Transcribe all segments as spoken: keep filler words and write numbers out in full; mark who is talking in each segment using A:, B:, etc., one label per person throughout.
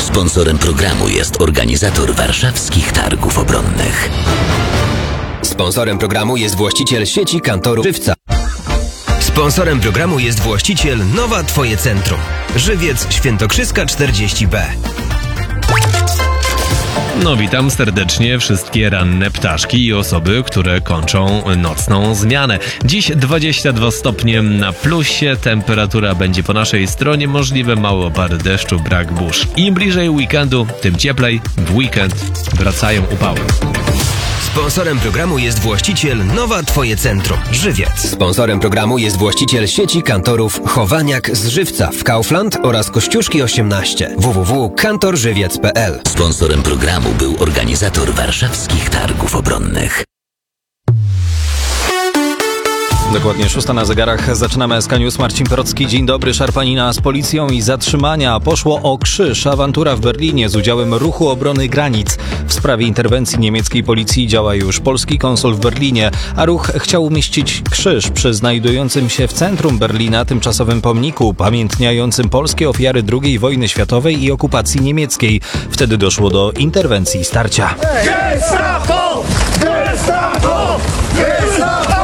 A: Sponsorem programu jest organizator warszawskich targów obronnych.
B: Sponsorem programu jest właściciel sieci kantorów Żywca. Sponsorem programu jest właściciel Nowa Twoje Centrum. Żywiec Świętokrzyska czterdzieści B.
C: No witam serdecznie wszystkie ranne ptaszki i osoby, które kończą nocną zmianę. Dziś dwadzieścia dwa stopnie na plusie, temperatura będzie po naszej stronie, możliwe małe opady deszczu, brak burz. Im bliżej weekendu, tym cieplej, w weekend wracają upały.
B: Sponsorem programu jest właściciel Nowa Twoje Centrum. Żywiec. Sponsorem programu jest właściciel sieci kantorów Chowaniak z Żywca w Kaufland oraz Kościuszki osiemnaście. w w w kropka kantor żywiec kropka p l.
A: Sponsorem programu był organizator warszawskich targów obronnych.
D: Dokładnie szósta na zegarach. Zaczynamy S K News. Marcin Perocki. Dzień dobry. Szarpanina z policją i zatrzymania. Poszło o krzyż. Awantura w Berlinie z udziałem Ruchu Obrony Granic. W sprawie interwencji niemieckiej policji działa już polski konsul w Berlinie, a ruch chciał umieścić krzyż przy znajdującym się w centrum Berlina tymczasowym pomniku pamiętniającym polskie ofiary drugiej wojny światowej i okupacji niemieckiej. Wtedy doszło do interwencji i starcia.
E: Gestapo! Gestapo! Gestapo!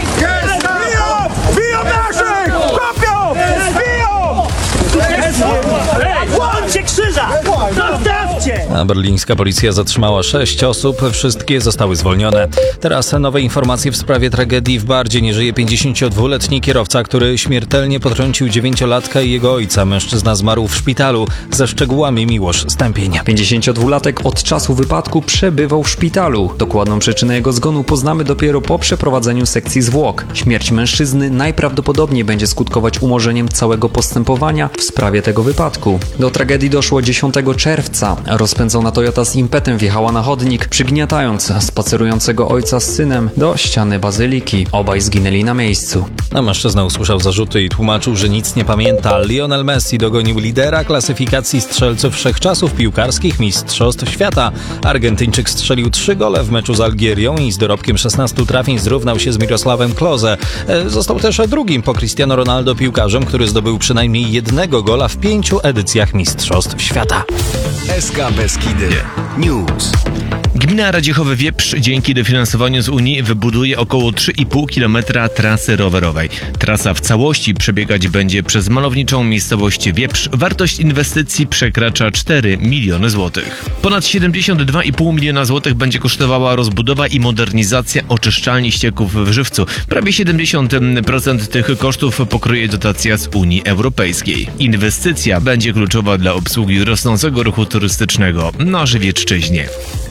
E: Łączcie krzyża! Zostawcie!
D: A berlińska policja zatrzymała sześć osób, wszystkie zostały zwolnione. Teraz nowe informacje w sprawie tragedii w Bardzie. Nie żyje pięćdziesięciodwuletni kierowca, który śmiertelnie potrącił dziewięciolatka i jego ojca. Mężczyzna zmarł w szpitalu. Ze szczegółami Miłosz Stępień.
F: pięćdziesięciodwulatek od czasu wypadku przebywał w szpitalu. Dokładną przyczynę jego zgonu poznamy dopiero po przeprowadzeniu sekcji zwłok. Śmierć mężczyzny najprawdopodobniej będzie skutkować umorzeniem całego postępowania w sprawie tego wypadku. Do tragedii doszło dziesiątego czerwca. Rozpędzona Toyota z impetem wjechała na chodnik, przygniatając spacerującego ojca z synem do ściany bazyliki. Obaj zginęli na miejscu.
D: A mężczyzna usłyszał zarzuty i tłumaczył, że nic nie pamięta. Lionel Messi dogonił lidera klasyfikacji strzelców wszechczasów piłkarskich Mistrzostw Świata. Argentyńczyk strzelił trzy gole w meczu z Algierią i z dorobkiem szesnastu trafień zrównał się z Mirosławem Klose. Został też drugim po Cristiano Ronaldo piłkarzem, który zdobył przynajmniej jednego gola w pięciu edycjach Mistrzostw Świata.
B: S K Beskidy News.
C: Gmina Radziechowy-Wieprz dzięki dofinansowaniu z Unii wybuduje około trzy i pół kilometra trasy rowerowej. Trasa w całości przebiegać będzie przez malowniczą miejscowość Wieprz. Wartość inwestycji przekracza cztery miliony złotych. Ponad siedemdziesiąt dwa i pół miliona złotych będzie kosztowała rozbudowa i modernizacja oczyszczalni ścieków w Żywcu. Prawie siedemdziesiąt procent tych kosztów pokryje dotacja z Unii Europejskiej. Inwestycja będzie kluczowa dla obsługi rosnącego ruchu turystycznego na Żywiecczyźnie.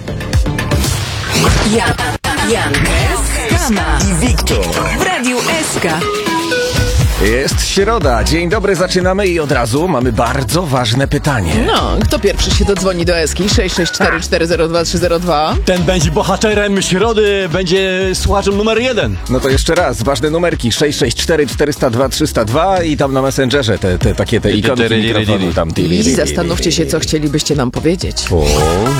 G: Jan, Jan, Kama
H: i Wiktor
G: w Radiu S K.
H: Jest środa, dzień dobry, zaczynamy i od razu mamy bardzo ważne pytanie.
I: No, kto pierwszy się dodzwoni do Eski? sześć sześć cztery cztery zero dwa trzy zero dwa.
J: Ten będzie bohaterem środy, będzie słuchaczem numer jeden.
H: No to jeszcze raz, ważne numerki sześć sześć cztery cztery zero dwa trzy zero dwa i tam na Messengerze te, te takie te ikonki mikrofonu tam.
I: I zastanówcie się, co chcielibyście nam powiedzieć.
H: O.